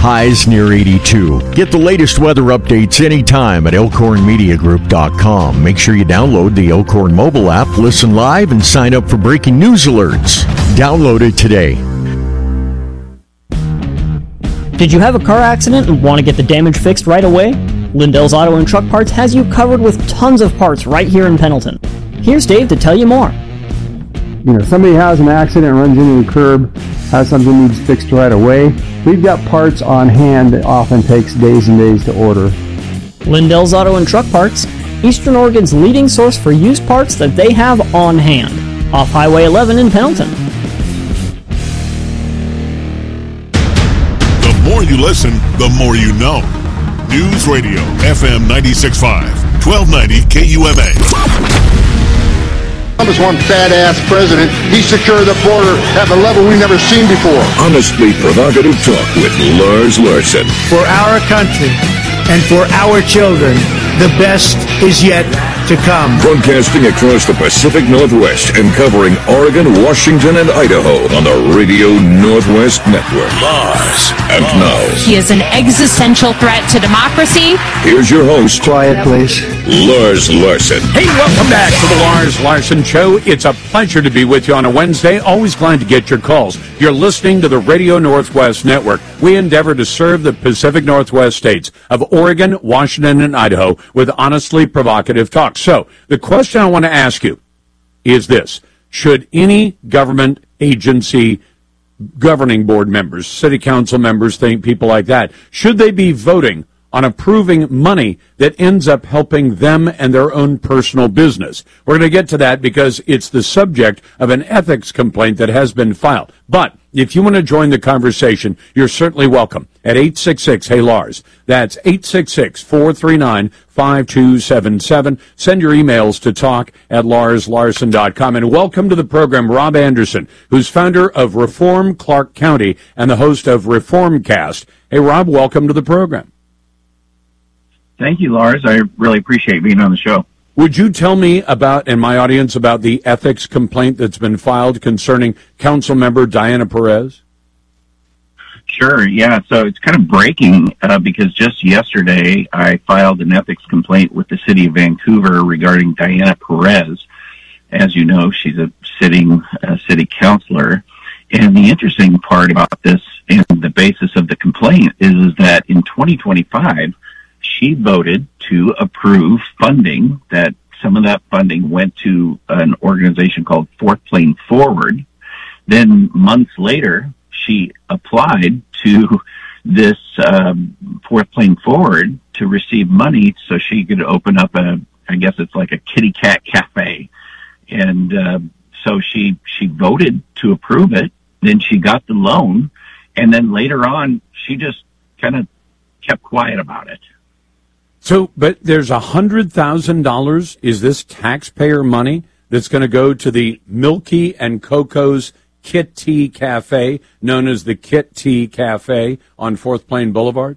highs near 82. Get the latest weather updates anytime at elkhornmediagroup.com. Make sure you download the Elkhorn mobile app, listen live, and sign up for breaking news alerts. Download it today. Did you have a car accident and want to get the damage fixed right away? Lindell's Auto and Truck Parts has you covered with tons of parts right here in Pendleton. Here's Dave to tell you more. Somebody has an accident, runs into the curb, has something needs fixed right away. We've got parts on hand that often takes days and days to order. Lindell's Auto and Truck Parts, Eastern Oregon's leading source for used parts that they have on hand. Off Highway 11 in Pendleton. The more you listen, the more you know. News Radio, FM 96.5, 1290 KUMA. Trump is one badass president. He secured the border at a level we've never seen before. Honestly provocative talk with Lars Larson. For our country and for our children, the best is yet to come. Broadcasting across the Pacific Northwest and covering Oregon, Washington, and Idaho on the Radio Northwest Network. Lars. And now, he is an existential threat to democracy. Here's your host. Quiet, please. Lars Larson. Hey, welcome back to the Lars Larson Show. It's a pleasure to be with you on a Wednesday. Always glad to get your calls. You're listening to the Radio Northwest Network. We endeavor to serve the Pacific Northwest states of Oregon, Washington, and Idaho with honestly provocative talk. So, the question I want to ask you is this. Should any government agency, governing board members, city council members, people like that, should they be voting on approving money that ends up helping them and their own personal business? We're going to get to that because it's the subject of an ethics complaint that has been filed. But if you want to join the conversation, you're certainly welcome at 866-HEY-LARS. That's 866-439-5277. Send your emails to talk@larslarson.com. And welcome to the program, Rob Anderson, who's founder of Reform Clark County and the host of Reformcast. Hey, Rob, welcome to the program. Thank you, Lars. I really appreciate being on the show. Would you tell me about, and my audience, about the ethics complaint that's been filed concerning council member Diana Perez? Sure, yeah. So it's kind of breaking because just yesterday I filed an ethics complaint with the city of Vancouver regarding Diana Perez. As you know, she's a sitting city councilor. And the interesting part about this and the basis of the complaint is that in 2025, she voted to approve funding that some of that funding went to an organization called Fourth Plane Forward. Then months later, she applied to this Fourth Plane Forward to receive money so she could open up I guess it's like a kitty cat cafe. And so she voted to approve it. Then she got the loan. And then later on, she just kind of kept quiet about it. So, but there's $100,000. Is this taxpayer money that's going to go to the Milky and Coco's Kit Tea Cafe, known as the Kit Tea Cafe on Fourth Plane Boulevard?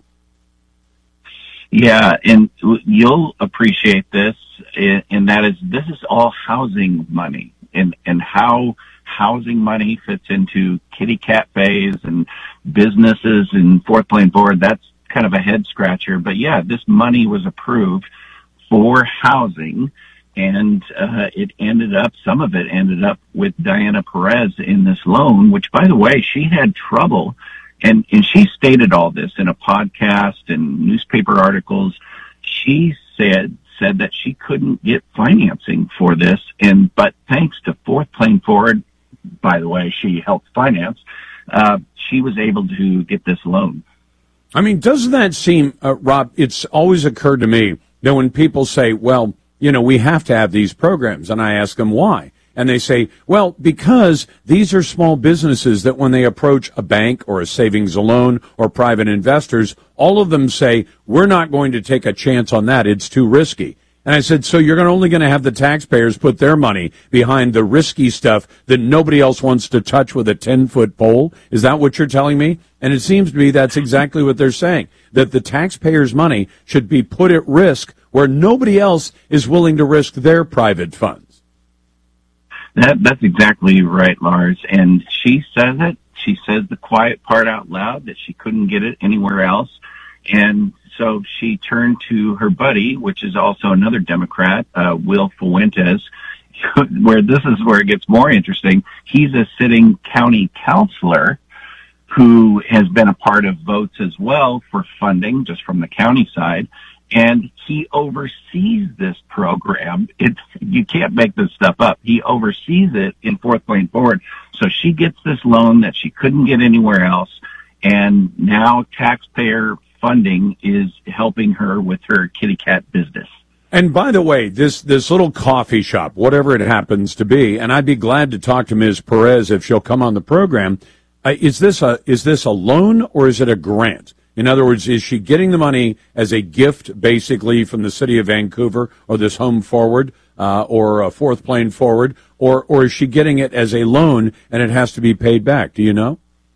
Yeah, and you'll appreciate this, and that is, this is all housing money, and how housing money fits into kitty cafes and businesses in Fourth Plane Board. That's kind of a head scratcher, but yeah, this money was approved for housing, and some of it ended up with Diana Perez in this loan, which, by the way, she had trouble, and she stated all this in a podcast and newspaper articles. She said that she couldn't get financing for this, but thanks to Fourth Plane Forward, by the way, she helped finance, she was able to get this loan. I mean, doesn't that seem, Rob, it's always occurred to me that when people say, well, we have to have these programs, and I ask them why. And they say, well, because these are small businesses that when they approach a bank or a savings loan or private investors, all of them say, we're not going to take a chance on that. It's too risky. And I said, so you're only going to have the taxpayers put their money behind the risky stuff that nobody else wants to touch with a 10-foot pole? Is that what you're telling me? And it seems to me that's exactly what they're saying, that the taxpayers' money should be put at risk where nobody else is willing to risk their private funds. That's exactly right, Lars. And she says it. she says the quiet part out loud, that she couldn't get it anywhere else. And so she turned to her buddy, which is also another Democrat, Will Fuentes, where this is where it gets more interesting. He's a sitting county councilor who has been a part of votes as well for funding, just from the county side. And he oversees this program. You can't make this stuff up. He oversees it in Fourth Plain Forward. So she gets this loan that she couldn't get anywhere else. And now taxpayer funding is helping her with her kitty cat business. And by the way, this little coffee shop, whatever it happens to be, and I'd be glad to talk to Ms. Perez if she'll come on the program. Is this a loan or is it a grant? In other words, is she getting the money as a gift, basically, from the city of Vancouver, or this Home Forward, or a Fourth Plain Forward, or is she getting it as a loan and it has to be paid back? Do you know?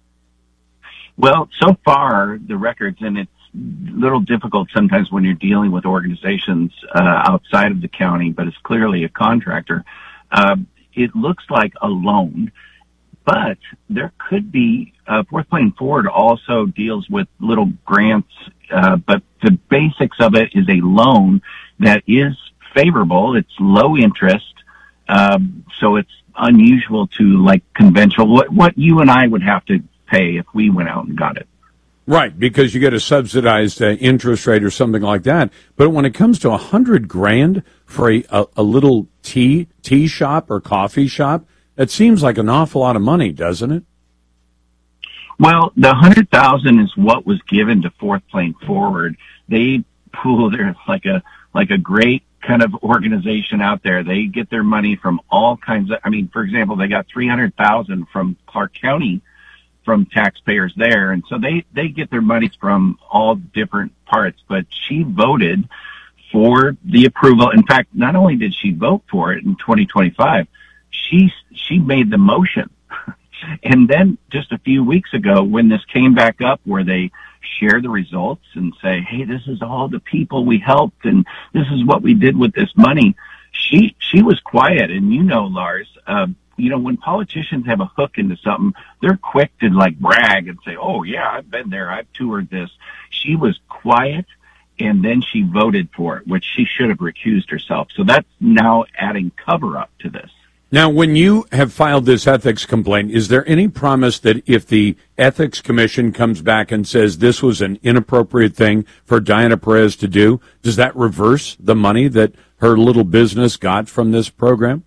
Well, so far, the records, and it's a little difficult sometimes when you're dealing with organizations outside of the county, but it's clearly a contractor. It looks like a loan. But there could be, Fourth Plain Forward also deals with little grants, but the basics of it is a loan that is favorable. It's low interest, so it's unusual to like conventional, what you and I would have to pay if we went out and got it. Right, because you get a subsidized interest rate or something like that. But when it comes to $100,000 for a little tea shop or coffee shop, it seems like an awful lot of money, doesn't it? Well, the $100,000 is what was given to Fourth Plain Forward. They pool, they're like a great kind of organization out there. They get their money from all kinds of, for example, they got $300,000 from Clark County from taxpayers there. And so they get their monies from all different parts, but she voted for the approval. In fact, not only did she vote for it in 2025, she made the motion. And then just a few weeks ago, when this came back up where they share the results and say, hey, this is all the people we helped and this is what we did with this money, she was quiet. And Lars, when politicians have a hook into something, they're quick to like brag and say, oh yeah, I've been there, I've toured this. She was quiet, and then she voted for it, which she should have recused herself. So that's now adding cover up to this. Now, when you have filed this ethics complaint, is there any promise that if the Ethics Commission comes back and says this was an inappropriate thing for Diana Perez to do, does that reverse the money that her little business got from this program?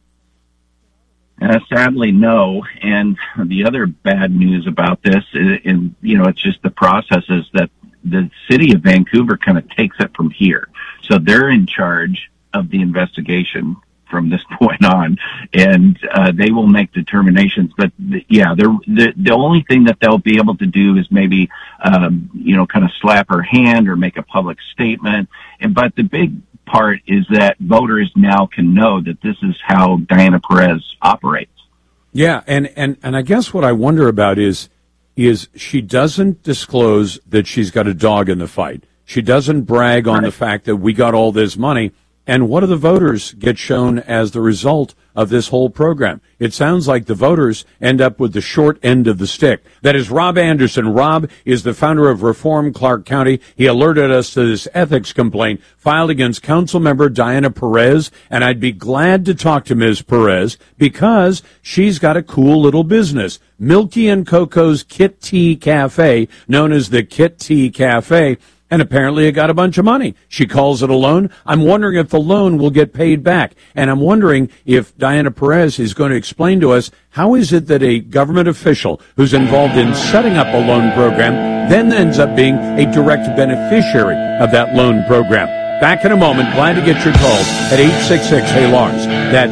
Sadly, no. And the other bad news about this is, it's just the process is that the city of Vancouver kind of takes it from here. So they're in charge of the investigation from this point on, and they will make determinations. But the only thing that they'll be able to do is maybe kind of slap her hand or make a public statement. But the big part is that voters now can know that this is how Diana Perez operates. Yeah, and I guess what I wonder about is she doesn't disclose that she's got a dog in the fight. She doesn't brag on the fact that we got all this money. And what do the voters get shown as the result of this whole program? It sounds like the voters end up with the short end of the stick. That is Rob Anderson. Rob is the founder of Reform Clark County. He alerted us to this ethics complaint filed against Councilmember Diana Perez, and I'd be glad to talk to Ms. Perez because she's got a cool little business. Milky and Coco's Kit Tea Cafe, known as the Kit Tea Cafe. And apparently it got a bunch of money. She calls it a loan. I'm wondering if the loan will get paid back. And I'm wondering if Diana Perez is going to explain to us how is it that a government official who's involved in setting up a loan program then ends up being a direct beneficiary of that loan program. Back in a moment. Glad to get your calls at 866-HEY-LARS. That's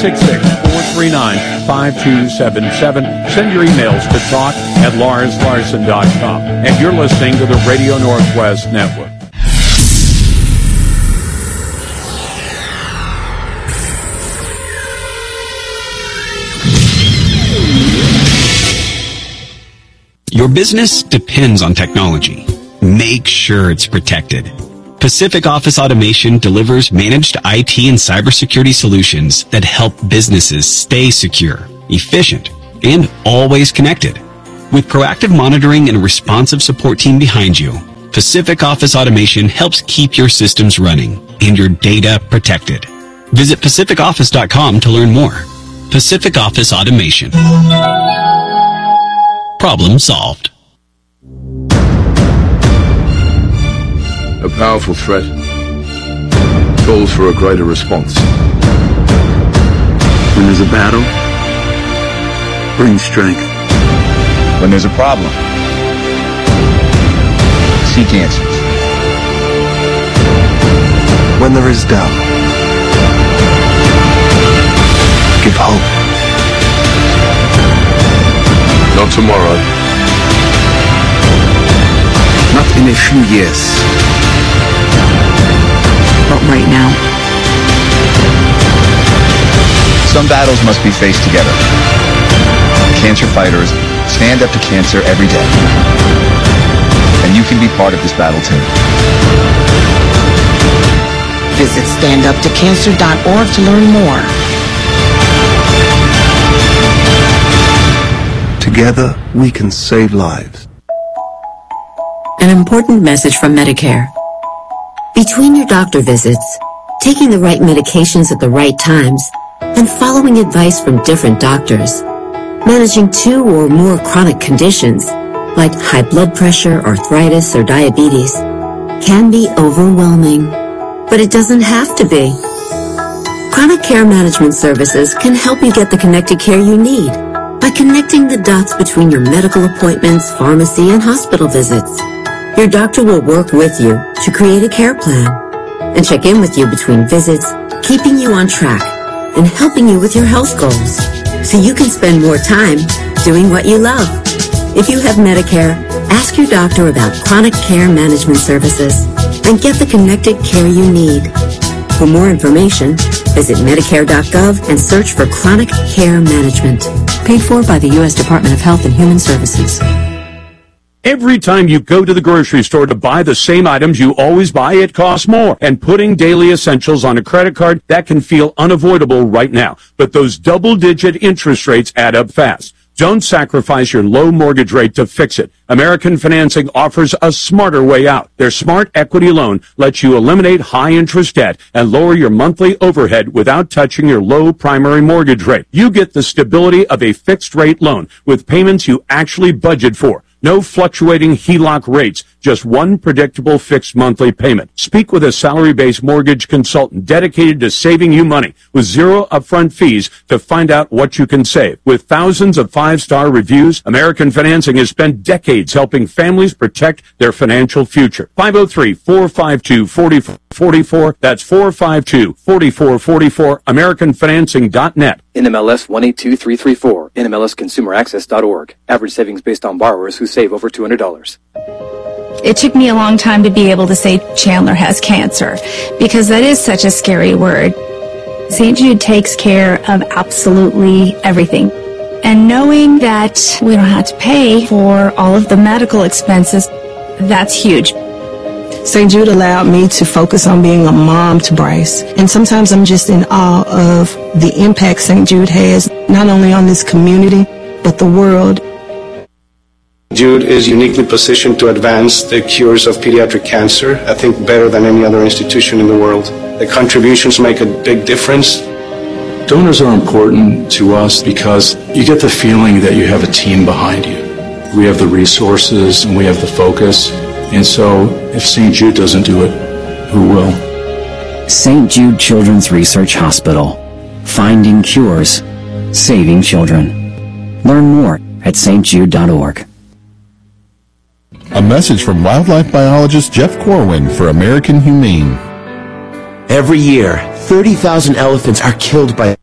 866-439-5277. Send your emails to talk@LarsLarson.com. And you're listening to the Radio Northwest Network. Your business depends on technology. Make sure it's protected. Pacific Office Automation delivers managed IT and cybersecurity solutions that help businesses stay secure, efficient, and always connected. With proactive monitoring and a responsive support team behind you, Pacific Office Automation helps keep your systems running and your data protected. Visit PacificOffice.com to learn more. Pacific Office Automation. Problem solved. A powerful threat calls for a greater response. When there's a battle, bring strength. When there's a problem, seek answers. When there is doubt, give hope. Not tomorrow. Not in a few years. But right now. Some battles must be faced together. Cancer fighters stand up to cancer every day. And you can be part of this battle too. Visit standuptocancer.org to learn more. Together, we can save lives. An important message from Medicare. Between your doctor visits, taking the right medications at the right times, and following advice from different doctors, managing 2 or more chronic conditions, like high blood pressure, arthritis, or diabetes, can be overwhelming. But it doesn't have to be. Chronic Care Management Services can help you get the connected care you need by connecting the dots between your medical appointments, pharmacy, and hospital visits. Your doctor will work with you to create a care plan and check in with you between visits, keeping you on track and helping you with your health goals so you can spend more time doing what you love. If you have Medicare, ask your doctor about Chronic Care Management Services and get the connected care you need. For more information, visit Medicare.gov and search for Chronic Care Management. Paid for by the U.S. Department of Health and Human Services. Every time you go to the grocery store to buy the same items you always buy, it costs more. And putting daily essentials on a credit card, that can feel unavoidable right now. But those double-digit interest rates add up fast. Don't sacrifice your low mortgage rate to fix it. American Financing offers a smarter way out. Their Smart Equity Loan lets you eliminate high-interest debt and lower your monthly overhead without touching your low primary mortgage rate. You get the stability of a fixed-rate loan with payments you actually budget for. No fluctuating HELOC rates, just one predictable fixed monthly payment. Speak with a salary-based mortgage consultant dedicated to saving you money with zero upfront fees to find out what you can save. With thousands of 5-star reviews, American Financing has spent decades helping families protect their financial future. 503-452-4444. That's 452-4444. AmericanFinancing.net. NMLS 182334. NMLSConsumerAccess.org. Average savings based on borrowers who save over $200. It took me a long time to be able to say Chandler has cancer because that is such a scary word. St. Jude takes care of absolutely everything. And knowing that we don't have to pay for all of the medical expenses, that's huge. St. Jude allowed me to focus on being a mom to Bryce. And sometimes I'm just in awe of the impact St. Jude has, not only on this community, but the world. Jude is uniquely positioned to advance the cures of pediatric cancer, I think better than any other institution in the world. The contributions make a big difference. Donors are important to us because you get the feeling that you have a team behind you. We have the resources and we have the focus. And so if St. Jude doesn't do it, who will? St. Jude Children's Research Hospital. Finding cures. Saving children. Learn more at stjude.org. A message from wildlife biologist Jeff Corwin for American Humane. Every year, 30,000 elephants are killed by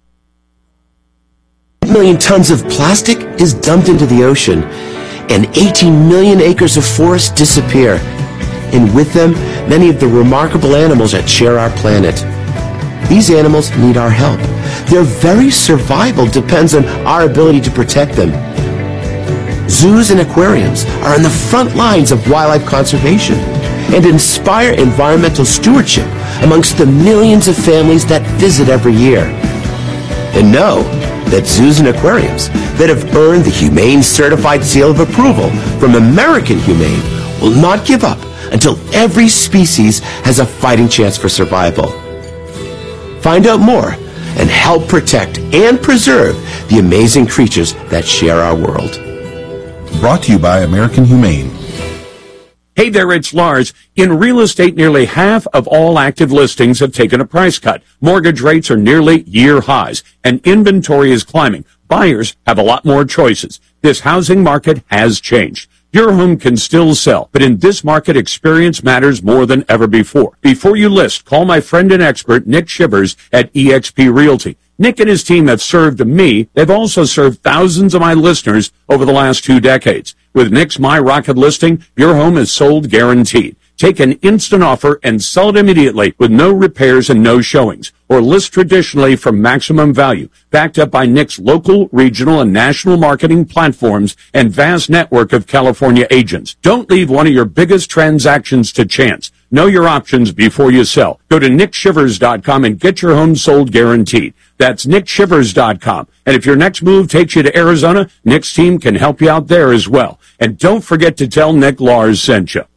1 million tons of plastic is dumped into the ocean, and 18 million acres of forest disappear. And with them, many of the remarkable animals that share our planet. These animals need our help. Their very survival depends on our ability to protect them. Zoos and aquariums are on the front lines of wildlife conservation and inspire environmental stewardship amongst the millions of families that visit every year. And know that zoos and aquariums that have earned the Humane Certified Seal of Approval from American Humane will not give up until every species has a fighting chance for survival. Find out more and help protect and preserve the amazing creatures that share our world. Brought to you by American Humane. Hey there, it's Lars. In real estate, nearly half of all active listings have taken a price cut. Mortgage rates are nearly year highs, and inventory is climbing. Buyers have a lot more choices. This housing market has changed. Your home can still sell, but in this market, experience matters more than ever before. Before you list, call my friend and expert, Nick Shivers at eXp Realty. Nick and his team have served me. They've also served thousands of my listeners over the last 2 decades. With Nick's My Rocket listing, your home is sold guaranteed. Take an instant offer and sell it immediately with no repairs and no showings. Or list traditionally for maximum value, backed up by Nick's local, regional, and national marketing platforms and vast network of California agents. Don't leave one of your biggest transactions to chance. Know your options before you sell. Go to nickshivers.com and get your home sold guaranteed. That's nickshivers.com. And if your next move takes you to Arizona, Nick's team can help you out there as well. And don't forget to tell Nick Lars sent you.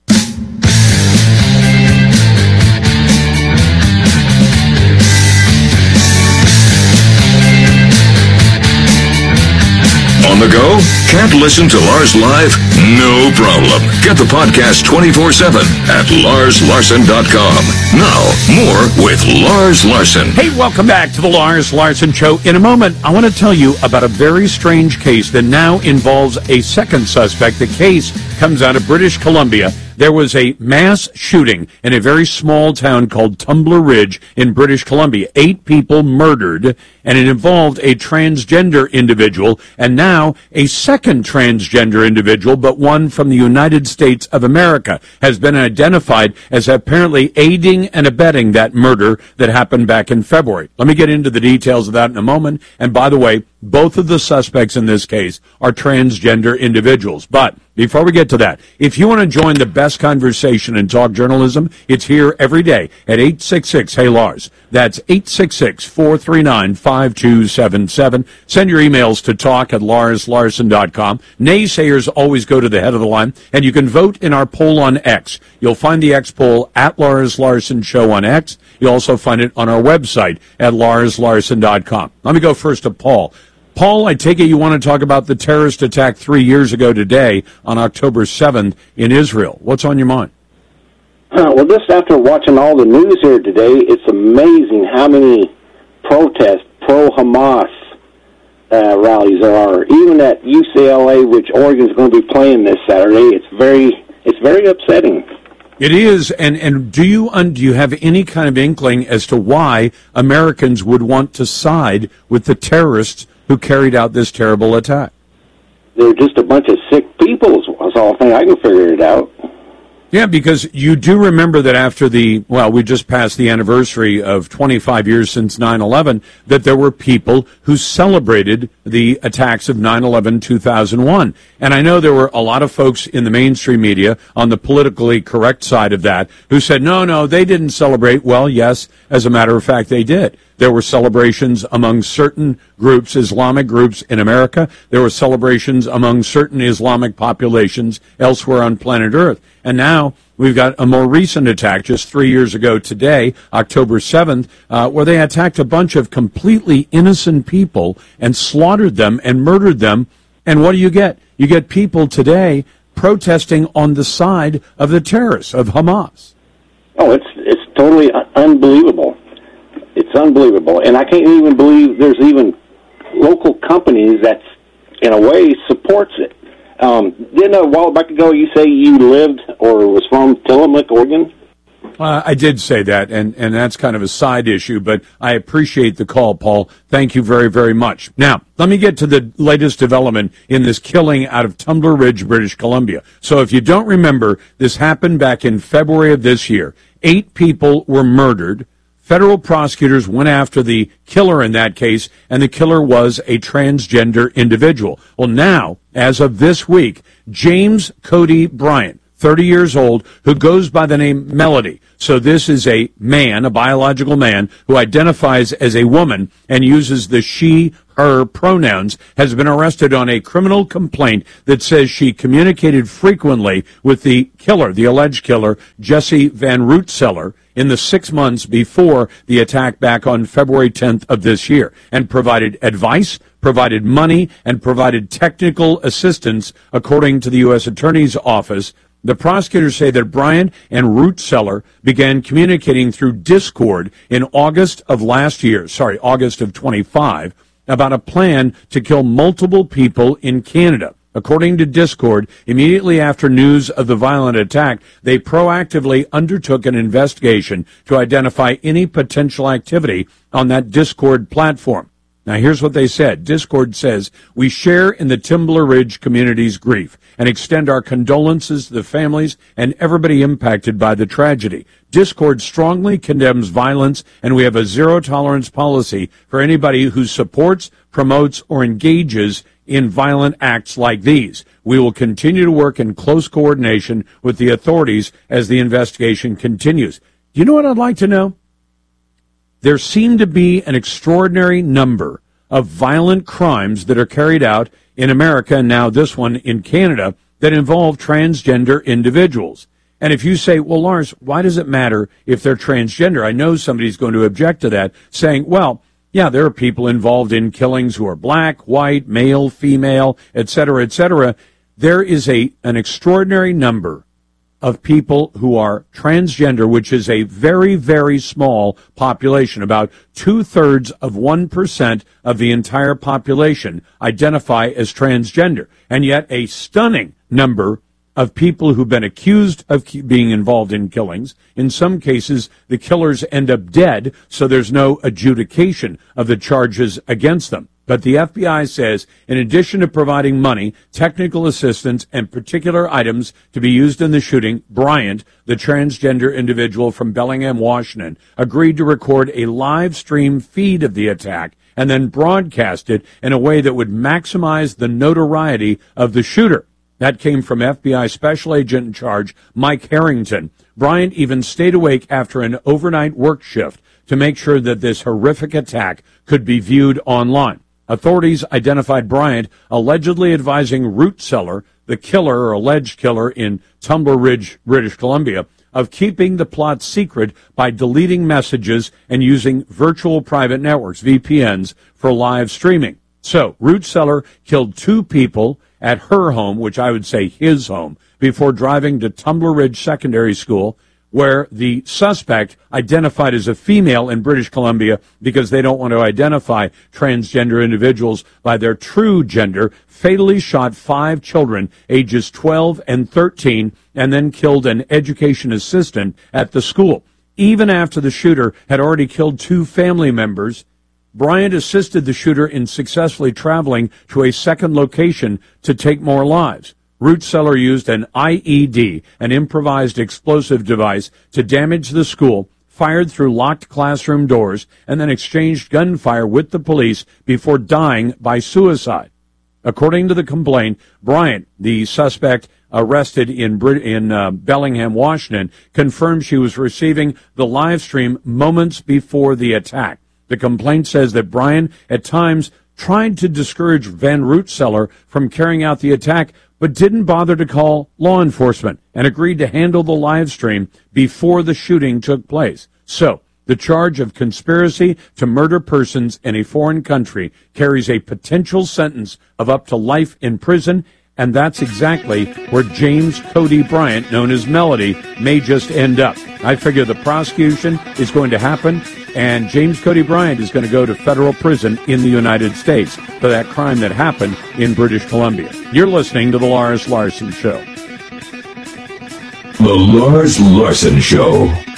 On the go? Can't listen to Lars live? No problem. Get the podcast 24/7 at LarsLarson.com. Now, more with Lars Larson. Hey, welcome back to the Lars Larson Show. In a moment, I want to tell you about a very strange case that now involves a second suspect. The case comes out of British Columbia. There was a mass shooting in a very small town called Tumbler Ridge in British Columbia. 8 people murdered, and it involved a transgender individual, and now a second transgender individual, but one from the United States of America, has been identified as apparently aiding and abetting that murder that happened back in February. Let me get into the details of that in a moment. And by the way, both of the suspects in this case are transgender individuals. But before we get to that, if you want to join the best conversation in talk journalism, it's here every day at 866-HEY-LARS. That's 866-439-5277. Send your emails to talk@LarsLarson.com. Naysayers always go to the head of the line, and you can vote in our poll on X. You'll find the X poll at Lars Larson Show on X. You'll also find it on our website at LarsLarson.com. Let me go first to Paul. Paul, I take it you want to talk about the terrorist attack 3 years ago today on October 7th in Israel. What's on your mind? Well, just after watching all the news here today, it's amazing how many protests, pro-Hamas rallies there are. Even at UCLA, which Oregon's going to be playing this Saturday, it's very upsetting. It is, and do you have any kind of inkling as to why Americans would want to side with the terrorists who carried out this terrible attack? They're just a bunch of sick people, is all I think. I can figure it out. Yeah, because you do remember that after we just passed the anniversary of 25 years since 9/11, that there were people who celebrated the attacks of 9/11-2001. And I know there were a lot of folks in the mainstream media on the politically correct side of that who said, no, they didn't celebrate. Well, yes, as a matter of fact, they did. There were celebrations among certain groups, Islamic groups in America. There were celebrations among certain Islamic populations elsewhere on planet Earth. And now we've got a more recent attack just 3 years ago today, October 7th, where they attacked a bunch of completely innocent people and slaughtered them and murdered them. And what do you get? You get people today protesting on the side of the terrorists, of Hamas. Oh, it's totally unbelievable. It's unbelievable. And I can't even believe there's even local companies that, in a way, supports it. Didn't a while back ago you say you lived or was from Tillamook, Oregon? I did say that, and that's kind of a side issue, but I appreciate the call, Paul. Thank you very, very much. Now, let me get to the latest development in this killing out of Tumbler Ridge, British Columbia. So if you don't remember, this happened back in February of this year. 8 people were murdered. Federal prosecutors went after the killer in that case, and the killer was a transgender individual. Well, now, as of this week, James Cody Bryant, 30 years old, who goes by the name Melody. So this is a man, a biological man, who identifies as a woman and uses the she, her pronouns, has been arrested on a criminal complaint that says she communicated frequently with the killer, the alleged killer, Jesse Van Rootseller, in the 6 months before the attack back on February 10th of this year, and provided advice, provided money, and provided technical assistance, according to the U.S. Attorney's Office. The prosecutors say that Bryant and Rootseller began communicating through Discord in August of last year, August of 25, about a plan to kill multiple people in Canada. According to Discord, immediately after news of the violent attack, they proactively undertook an investigation to identify any potential activity on that Discord platform. Now, here's what they said. Discord says, "We share in the Timber Ridge community's grief and extend our condolences to the families and everybody impacted by the tragedy. Discord strongly condemns violence, and we have a zero-tolerance policy for anybody who supports, promotes, or engages in violent acts like these. We will continue to work in close coordination with the authorities as the investigation continues." Do you know what I'd like to know? There seem to be an extraordinary number of violent crimes that are carried out in America, and now this one in Canada, that involve transgender individuals. And if you say, well, Lars, why does it matter if they're transgender? I know somebody's going to object to that, saying, well, yeah, there are people involved in killings who are black, white, male, female, et cetera, et cetera. There is an extraordinary number of people who are transgender, which is a very, very small population. About 2/3 of 1% of the entire population identify as transgender. And yet a stunning number of people who've been accused of being involved in killings. In some cases, the killers end up dead, so there's no adjudication of the charges against them. But the FBI says, in addition to providing money, technical assistance, and particular items to be used in the shooting, Bryant, the transgender individual from Bellingham, Washington, agreed to record a live stream feed of the attack and then broadcast it in a way that would maximize the notoriety of the shooter. That came from FBI Special Agent in Charge Mike Harrington. Bryant even stayed awake after an overnight work shift to make sure that this horrific attack could be viewed online. Authorities identified Bryant allegedly advising Rootseller, the killer or alleged killer in Timber Ridge, British Columbia, of keeping the plot secret by deleting messages and using virtual private networks, VPNs, for live streaming. So, Rootseller killed 2 people at her home, which I would say his home, before driving to Timber Ridge Secondary School, where the suspect, identified as a female in British Columbia because they don't want to identify transgender individuals by their true gender, fatally shot 5 children ages 12 and 13 and then killed an education assistant at the school. Even after the shooter had already killed 2 family members, Bryant assisted the shooter in successfully traveling to a second location to take more lives. Rootseller used an IED, an improvised explosive device, to damage the school, fired through locked classroom doors, and then exchanged gunfire with the police before dying by suicide. According to the complaint, Bryant, the suspect arrested in Bellingham, Washington, confirmed she was receiving the live stream moments before the attack. The complaint says that Bryant, at times, tried to discourage Van Rootseller from carrying out the attack, but didn't bother to call law enforcement and agreed to handle the live stream before the shooting took place. So, the charge of conspiracy to murder persons in a foreign country carries a potential sentence of up to life in prison, and that's exactly where James Cody Bryant, known as Melody, may just end up. I figure the prosecution is going to happen, and James Cody Bryant is going to go to federal prison in the United States for that crime that happened in British Columbia. You're listening to The Lars Larson Show. The Lars Larson Show.